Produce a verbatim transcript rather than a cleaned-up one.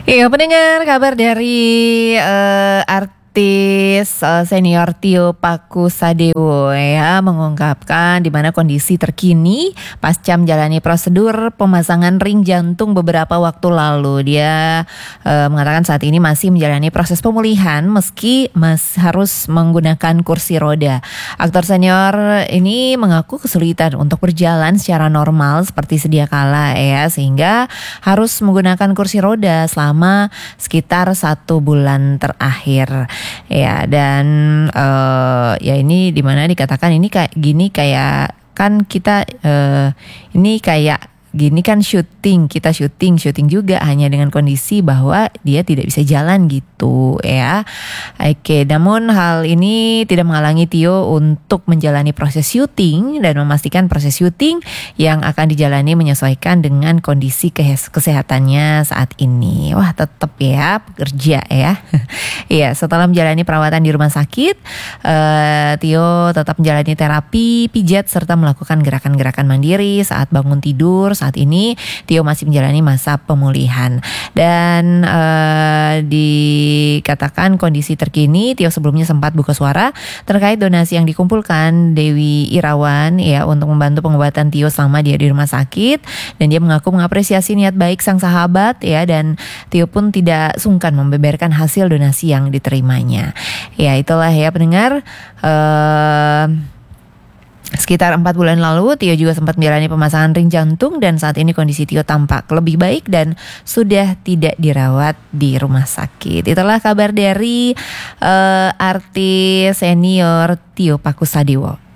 Iya, pendengar kabar dari eh, artis eh, senior Tio Pakusadewo ya mengungkapkan di mana kondisi terkini pasca menjalani prosedur pemasangan ring jantung beberapa waktu lalu. Dia eh, mengatakan saat ini masih menjalani proses pemulihan meski masih harus menggunakan kursi roda. Aktor senior ini mengaku kesulitan untuk berjalan secara normal seperti sedia kala ya, sehingga harus menggunakan kursi roda selama sekitar satu bulan terakhir ya. Dan uh, ya ini dimana dikatakan ini kayak gini, kayak kan kita uh, ini kayak gini kan syuting, kita syuting, syuting juga hanya dengan kondisi bahwa dia tidak bisa jalan gitu ya. Oke, namun hal ini tidak menghalangi Tio untuk menjalani proses syuting dan memastikan proses syuting yang akan dijalani menyesuaikan dengan kondisi kesehatannya saat ini. Wah, tetap ya bekerja ya. Iya, setelah menjalani perawatan di rumah sakit, uh, Tio tetap menjalani terapi pijat serta melakukan gerakan-gerakan mandiri saat bangun tidur. Saat ini Tio masih menjalani masa pemulihan dan uh, dikatakan kondisi terkini Tio sebelumnya sempat buka suara terkait donasi yang dikumpulkan Dewi Irawan ya untuk membantu pengobatan Tio selama dia di rumah sakit, dan dia mengaku mengapresiasi niat baik sang sahabat ya, dan Tio pun tidak sungkan membeberkan hasil donasi yang diterimanya. Ya, itulah ya pendengar, uh, sekitar empat bulan lalu Tio juga sempat menjalani pemasangan ring jantung dan saat ini kondisi Tio tampak lebih baik dan sudah tidak dirawat di rumah sakit. Itulah kabar dari uh, artis senior Tio Pakusadewo.